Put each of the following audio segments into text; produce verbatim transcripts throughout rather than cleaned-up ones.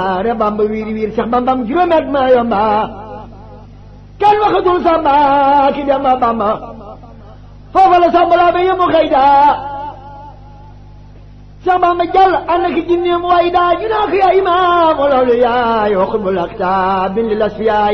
re Bamba wiiri wiiri Seex Bambam juróomet ma yomba kenn waxatul Samba ki dem ba Bamba foofa la Samba laa ba yëmu xëy daa Seex Bamba jàll ànd ak jinneem way daa ñu naa ko yaa imaam loolu yaay wa xutbul aktaab bin lil asfiyaay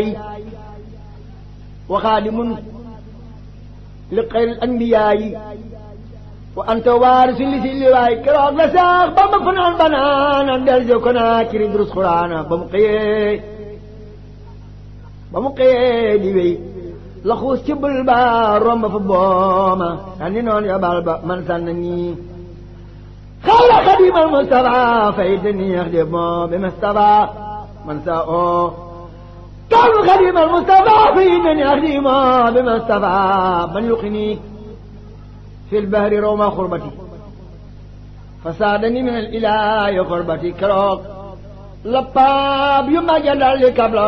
wa xaadimun li xayril anbiyaay wa anta waarisu li si liwaay keroog la Seex Bamba fanaan banaana del jo ko naa kiri durus Quraana ba mu xëyee ba mu xëyee di wéy la xuus ci bul ba romb fa booma andi noon ya bal ba man sànn nii xawla xadimal Mustafa fayda neex de moo bi Mustafa man sa oo xawla xadimal Mustafa fayda neex de moo bi Mustafa man yuqini fi lbahri rawma xurbati fasaadani min al ilaahi xurbati keroog la paab yu magge dal di kabla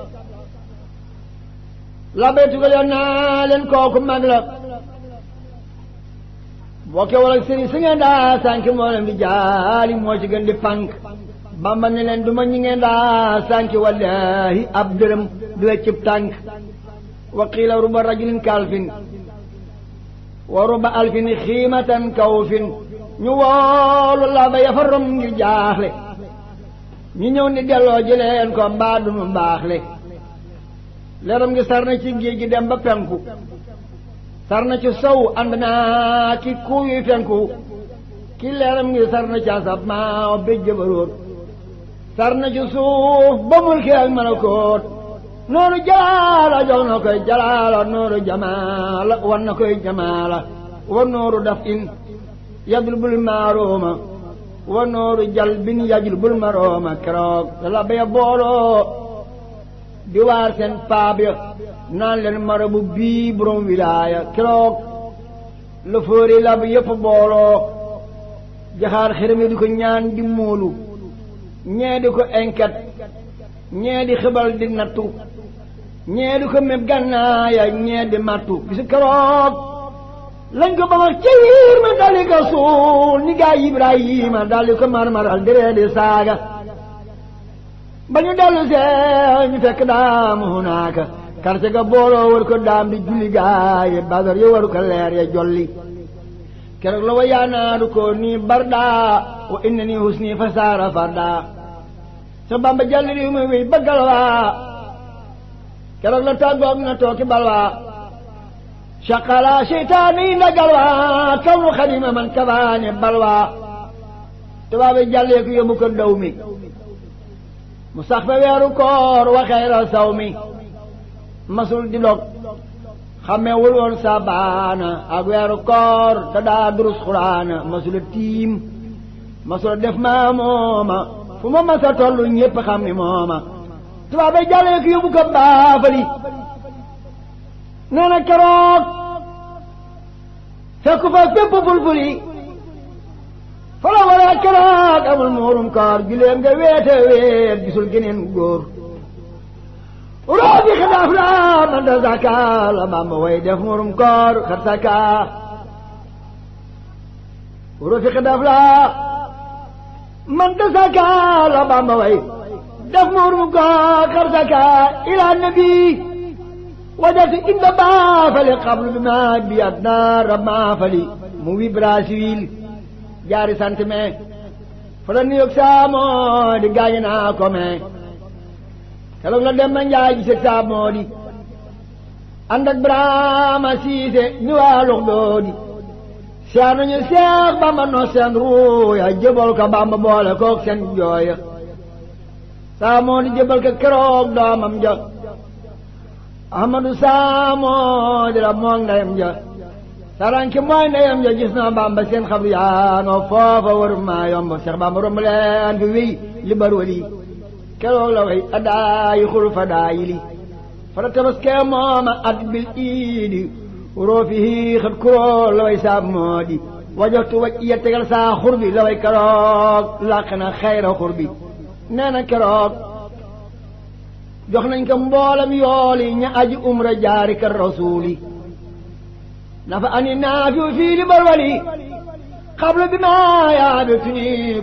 la baytugal yoon naa leen kooku mag la bokke wala sëriñ si ngeen daa sànki moo leen di jaali moo ci gën di pànk Bamba ne leen du ma ñi ngeen daa sànki wallahi ab dërëm du weccib tànk wa qiila ruba rajulin kalfin wa ruba alfin xiimatan kawfin ñu woolu la ba yafa rom ngir jaaxle ñu ñëw ni delloo jëleen ko mbaa dunu mbaaxle leeram ngi sar na ci géej gi dem ba penku sar na ci sow ànd naa ki kuuy fenku ki leeram ngi sar na ci asab maa béj jëbaroot sar na ci suuf ba mulki ak malakoot nooru jalaala jox na koy jalaala nooru jamaala wan na koy jamaala wa nooru daf in yajul bul maarooma wa nooru jal bin yajul bul marooma keroog la baya booloo di waar seen paab ya naan leen marabu bii borom wilaaya keroog la fóori lab yëpp booloo jaxaar xërëm yi di ko ñaan di móolu ñee di ko enket ñee di xibal di nattu ñee di ko meb gànnaaya ñee di mattu bisu keroog lañ ko ba wax ci wiir ma daldi ko suul ni gaa Ibrahima daldi ko marmaral diree di saaga ba ñu dellu see ñu fekk daam hunaaka karte ga booloo war ko daam di julli gaaye badar yo waru ko leer ya jolli keroog la wa yaanaaru ko nii barda wa inna nii husni fa saara farda sa Bamba jàll réew mi wéy bëggal waa keroog la tàggoog na tooki balwaa shaqala seytaani ndagal waa kawnu xadima man kabaane balwaa tubaabe jàllee ko yóbbu ko daw mi mu sax fa weeru koor wa xayra saw mi masul di dog xamewul woon sabaana ak weeru koor te daa durus Quraana masula tiim masula def maa mooma fu ma masa tollu ñépp xam ni mooma tubaab bay jàllee ko yóbbu ko baafali nee na keroog fekku fa fépp fulfuli fala wala keroog amul muurum koor gileem nga weete weet gisul geneen góor roobi xidaaf la man da zaka la Bamba way def muurum koor xat saka roobi xidaaf la man da zaka la Bamba way def muurum koor xat saka ila nabi wajatu inda baafali qablu bi ma bi adna rab maafali mu wi Brasil jaari sant me fa la nuyoog saamoo di gaañe naa ko me keroog la dem na njaay ji saa moo di ànd ak Brahma Siise ñu waa lux doo di seex nañu Seex Bamba no seen ruuya jëbal ko Bamba boole koog seen jooya saa moo di jëbal ko keroog doomam ja Ahmadu saa moo di la moog ndeyam ja saranki mooy ndeyam ja gis na Bamba seen xabru yaanoo foofa waru maa yomb Seex Bamba romb leen fi wéy li bar wali keroog la way adaayi xul fa daayili fara tabaskee mooma at bil iidi roo fi xat kuroo la way saab moo di wajatu waj iya tegal saa xurbi la way keroog làq na xayra xurbi nee na keroog jox nañ ko mboolam yooli ña aji umra jaari ka rasuuli nafa ani naafiu fii li barwali qabla bi ma yaabituni